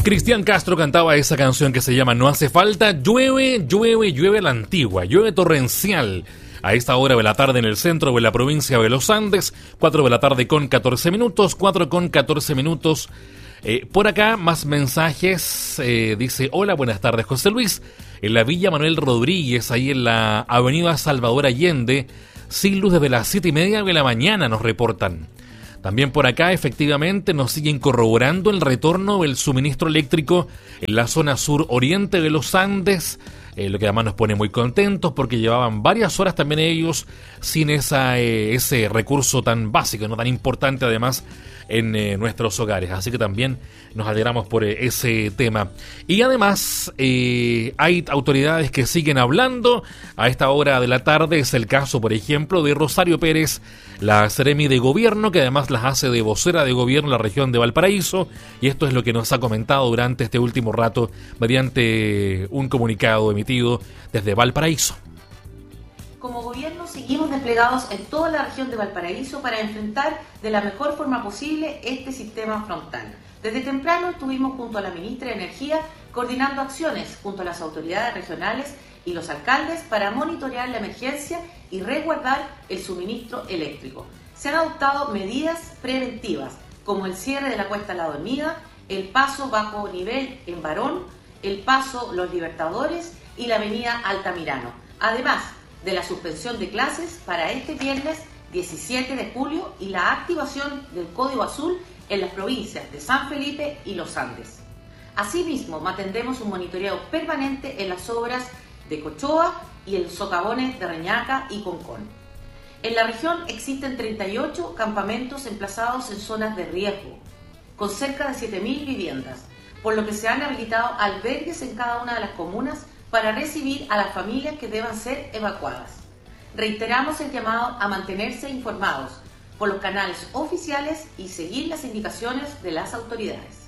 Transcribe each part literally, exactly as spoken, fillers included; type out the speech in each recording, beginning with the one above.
Cristian Castro cantaba esa canción que se llama No hace falta. Llueve, llueve, llueve la antigua, llueve torrencial. A esta hora de la tarde en el centro de la provincia de los Andes, cuatro de la tarde con catorce minutos, cuatro con catorce minutos. Eh, por acá, más mensajes. Eh, dice, hola, buenas tardes, José Luis. En la Villa Manuel Rodríguez, ahí en la avenida Salvador Allende, sin luz desde las siete y media de la mañana, nos reportan. También por acá, efectivamente, nos siguen corroborando el retorno del suministro eléctrico en la zona sur-oriente de los Andes, eh, lo que además nos pone muy contentos porque llevaban varias horas también ellos sin esa, eh, ese recurso tan básico, no tan importante además en eh, nuestros hogares. Así que también nos alegramos por eh, ese tema. Y además eh, hay autoridades que siguen hablando a esta hora de la tarde. Es el caso, por ejemplo, de Rosario Pérez, la Seremi de Gobierno, que además las hace de vocera de gobierno en la región de Valparaíso, y esto es lo que nos ha comentado durante este último rato mediante un comunicado emitido desde Valparaíso. Como gobierno seguimos desplegados en toda la región de Valparaíso para enfrentar de la mejor forma posible este sistema frontal. Desde temprano estuvimos junto a la ministra de Energía coordinando acciones junto a las autoridades regionales y los alcaldes para monitorear la emergencia y resguardar el suministro eléctrico. Se han adoptado medidas preventivas como el cierre de la Cuesta La Dormida, el paso bajo nivel en Barón, el paso Los Libertadores y la avenida Altamirano. Además de la suspensión de clases para este viernes diecisiete de julio y la activación del Código Azul en las provincias de San Felipe y Los Andes. Asimismo, mantendremos un monitoreo permanente en las obras de Cochoa y en los socavones de Reñaca y Concón. En la región existen treinta y ocho campamentos emplazados en zonas de riesgo, con cerca de siete mil viviendas, por lo que se han habilitado albergues en cada una de las comunas para recibir a las familias que deban ser evacuadas. Reiteramos el llamado a mantenerse informados por los canales oficiales y seguir las indicaciones de las autoridades.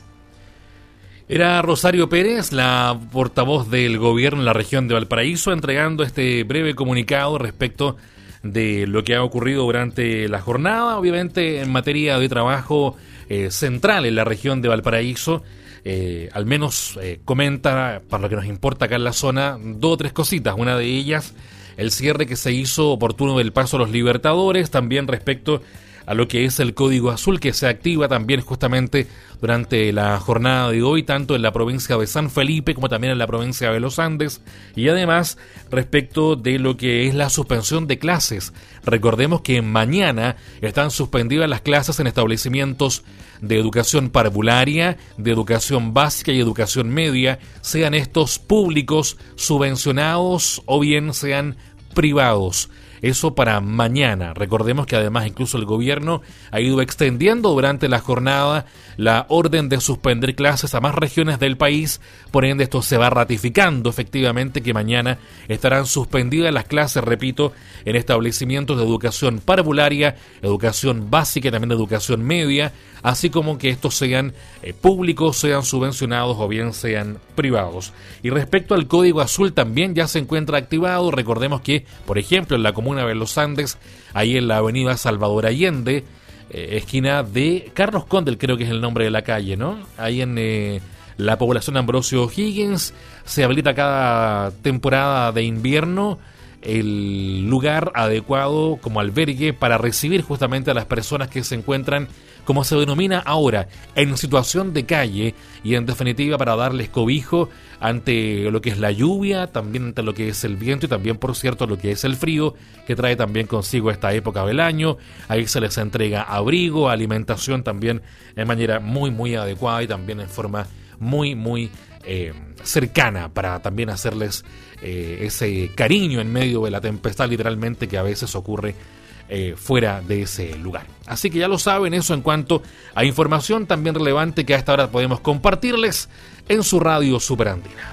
Era Rosario Pérez, la portavoz del gobierno en la región de Valparaíso, entregando este breve comunicado respecto de lo que ha ocurrido durante la jornada, obviamente en materia de trabajo eh, central en la región de Valparaíso. Eh, al menos eh, comenta, para lo que nos importa acá en la zona, dos o tres cositas. Una de ellas, el cierre que se hizo oportuno del paso a los Libertadores, también respecto a lo que es el Código Azul, que se activa también justamente durante la jornada de hoy, tanto en la provincia de San Felipe como también en la provincia de los Andes, y además respecto de lo que es la suspensión de clases. Recordemos que mañana están suspendidas las clases en establecimientos de educación parvularia, de educación básica y educación media, sean estos públicos, subvencionados o bien sean privados. Eso para mañana. Recordemos que además incluso el gobierno ha ido extendiendo durante la jornada la orden de suspender clases a más regiones del país. Por ende, esto se va ratificando efectivamente que mañana estarán suspendidas las clases, repito, en establecimientos de educación parvularia, educación básica y también educación media, así como que estos sean eh, públicos, sean subvencionados o bien sean privados. Y respecto al Código Azul también ya se encuentra activado. Recordemos que, por ejemplo, en la comuna de Los Andes, ahí en la avenida Salvador Allende, eh, esquina de Carlos Condel, creo que es el nombre de la calle, ¿no? Ahí en eh, la población Ambrosio Higgins, se habilita cada temporada de invierno el lugar adecuado como albergue para recibir justamente a las personas que se encuentran, como se denomina ahora, en situación de calle, y en definitiva para darles cobijo ante lo que es la lluvia, también ante lo que es el viento y también, por cierto, lo que es el frío que trae también consigo esta época del año. Ahí se les entrega abrigo, alimentación también de manera muy muy adecuada y también en forma muy muy eh, cercana para también hacerles eh, ese cariño en medio de la tempestad literalmente que a veces ocurre Eh, fuera de ese lugar. Así que ya lo saben, eso en cuanto a información también relevante que a esta hora podemos compartirles en su radio Superandina.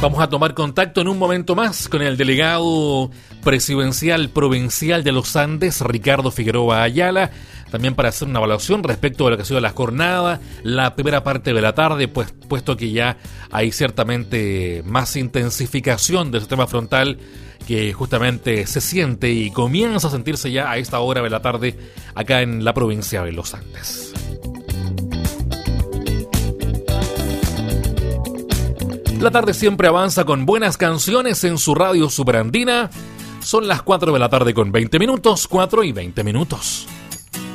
Vamos a tomar contacto en un momento más con el delegado presidencial provincial de los Andes, Ricardo Figueroa Ayala, también para hacer una evaluación respecto de lo que ha sido la jornada, la primera parte de la tarde, pues puesto que ya hay ciertamente más intensificación del sistema frontal que justamente se siente y comienza a sentirse ya a esta hora de la tarde acá en la provincia de los Andes. La tarde siempre avanza con buenas canciones en su radio Superandina. Son las cuatro de la tarde con veinte minutos, cuatro y veinte minutos.